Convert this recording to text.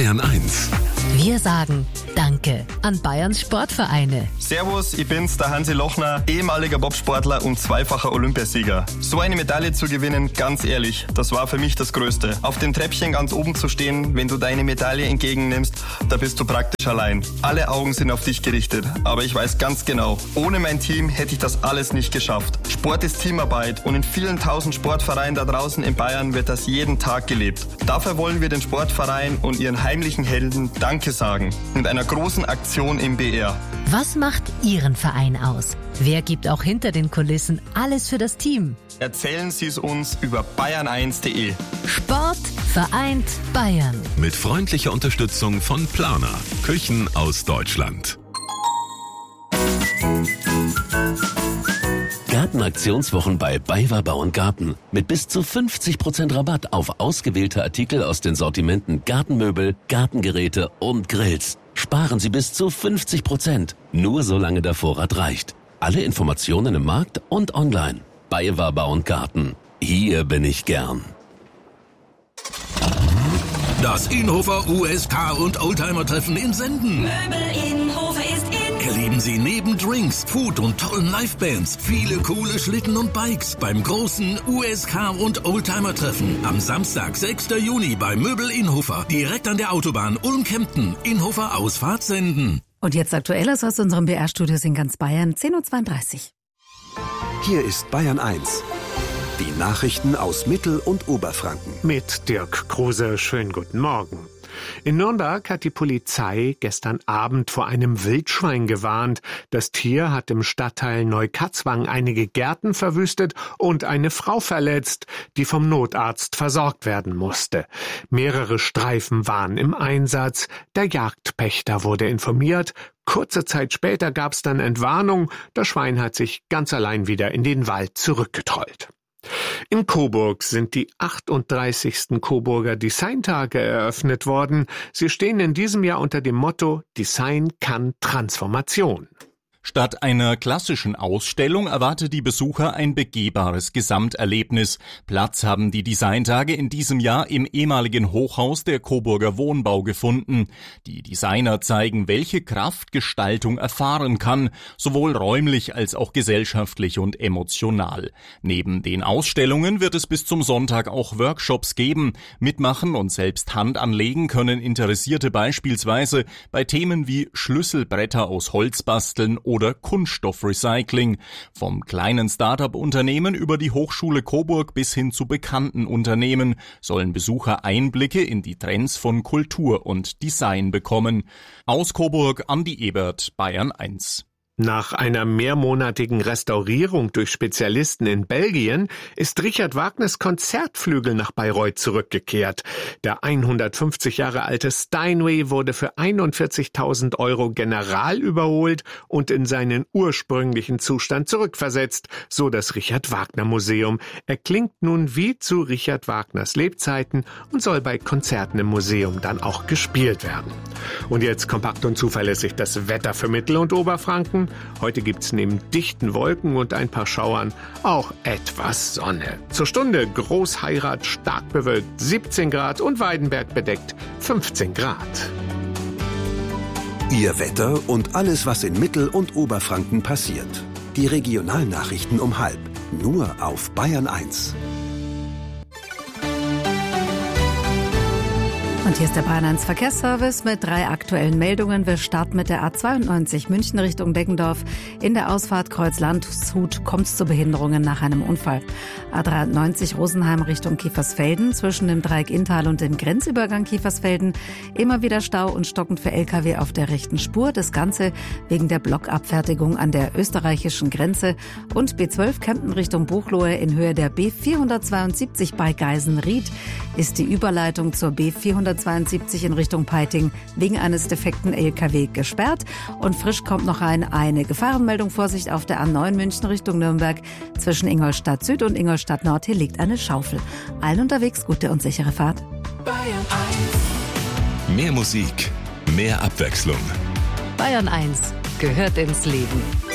Bayern 1. Wir sagen Danke an Bayerns Sportvereine. Servus, ich bin's, der Hansi Lochner, ehemaliger Bobsportler und zweifacher Olympiasieger. So eine Medaille zu gewinnen, ganz ehrlich, das war für mich das Größte. Auf dem Treppchen ganz oben zu stehen, wenn du deine Medaille entgegennimmst, da bist du praktisch allein. Alle Augen sind auf dich gerichtet, aber ich weiß ganz genau, ohne mein Team hätte ich das alles nicht geschafft. Sport ist Teamarbeit und in vielen tausend Sportvereinen da draußen in Bayern wird das jeden Tag gelebt. Dafür wollen wir den Sportverein und ihren heimlichen Helden Danke sagen. Mit einer großen Aktion im BR. Was macht Ihren Verein aus? Wer gibt auch hinter den Kulissen alles für das Team? Erzählen Sie es uns über bayern1.de. Sport vereint Bayern. Mit freundlicher Unterstützung von Planer. Küchen aus Deutschland. Gartenaktionswochen bei BayWa Bau & Garten. Mit bis zu 50% Rabatt auf ausgewählte Artikel aus den Sortimenten Gartenmöbel, Gartengeräte und Grills. Sparen Sie bis zu 50%. Nur solange der Vorrat reicht. Alle Informationen im Markt und online. BayWa Bau & Garten. Hier bin ich gern. Das Inhofer USK und Oldtimer-Treffen in Senden. Möbel Inhofer ist in. Erleben Sie neben Drinks, Food und tollen Livebands viele coole Schlitten und Bikes beim großen USK und Oldtimer-Treffen am Samstag, 6. Juni bei Möbel Inhofer. Direkt an der Autobahn Ulm-Kempten. Inhofer Ausfahrt Senden. Und jetzt Aktuelles aus unserem BR-Studios in ganz Bayern, 10.32 Uhr. Hier ist Bayern 1. Die Nachrichten aus Mittel- und Oberfranken. Mit Dirk Kruse, schönen guten Morgen. In Nürnberg hat die Polizei gestern Abend vor einem Wildschwein gewarnt. Das Tier hat im Stadtteil Neukatzwang einige Gärten verwüstet und eine Frau verletzt, die vom Notarzt versorgt werden musste. Mehrere Streifen waren im Einsatz. Der Jagdpächter wurde informiert. Kurze Zeit später gab es dann Entwarnung. Das Schwein hat sich ganz allein wieder in den Wald zurückgetrollt. In Coburg sind die 38. Coburger Designtage eröffnet worden. Sie stehen in diesem Jahr unter dem Motto Design kann Transformation. Statt einer klassischen Ausstellung erwartet die Besucher ein begehbares Gesamterlebnis. Platz haben die Designtage in diesem Jahr im ehemaligen Hochhaus der Coburger Wohnbau gefunden. Die Designer zeigen, welche Kraft Gestaltung erfahren kann, sowohl räumlich als auch gesellschaftlich und emotional. Neben den Ausstellungen wird es bis zum Sonntag auch Workshops geben. Mitmachen und selbst Hand anlegen können Interessierte beispielsweise bei Themen wie Schlüsselbretter aus Holz basteln oder Kunststoffrecycling. Vom kleinen Start-up-Unternehmen über die Hochschule Coburg bis hin zu bekannten Unternehmen sollen Besucher Einblicke in die Trends von Kultur und Design bekommen. Aus Coburg, Andi Ebert, Bayern 1. Nach einer mehrmonatigen Restaurierung durch Spezialisten in Belgien ist Richard Wagners Konzertflügel nach Bayreuth zurückgekehrt. Der 150 Jahre alte Steinway wurde für 41.000 € General überholt und in seinen ursprünglichen Zustand zurückversetzt, so das Richard Wagner Museum. Er klingt nun wie zu Richard Wagners Lebzeiten und soll bei Konzerten im Museum dann auch gespielt werden. Und jetzt kompakt und zuverlässig das Wetter für Mittel- und Oberfranken. Heute gibt's neben dichten Wolken und ein paar Schauern auch etwas Sonne. Zur Stunde Großheirat stark bewölkt 17 Grad und Weidenberg bedeckt 15 Grad. Ihr Wetter und alles, was in Mittel- und Oberfranken passiert. Die Regionalnachrichten um 12:30. Nur auf Bayern 1. Und hier ist der Bayern 1 Verkehrsservice mit 3 aktuellen Meldungen. Wir starten mit der A92 München Richtung Deggendorf. In der Ausfahrt Kreuz Landshut kommt es zu Behinderungen nach einem Unfall. A93 Rosenheim Richtung Kiefersfelden zwischen dem Dreieck Inntal und dem Grenzübergang Kiefersfelden. Immer wieder Stau und stockend für Lkw auf der rechten Spur. Das Ganze wegen der Blockabfertigung an der österreichischen Grenze. Und B12 Kempten Richtung Buchloe in Höhe der B472 bei Geisenried ist die Überleitung zur B472 in Richtung Peiting wegen eines defekten LKW gesperrt. Und frisch kommt noch eine Gefahrenmeldung. Vorsicht auf der A9 München Richtung Nürnberg. Zwischen Ingolstadt Süd und Ingolstadt Nord hier liegt eine Schaufel. Allen unterwegs gute und sichere Fahrt. Bayern 1. Mehr Musik, mehr Abwechslung. Bayern 1 gehört ins Leben.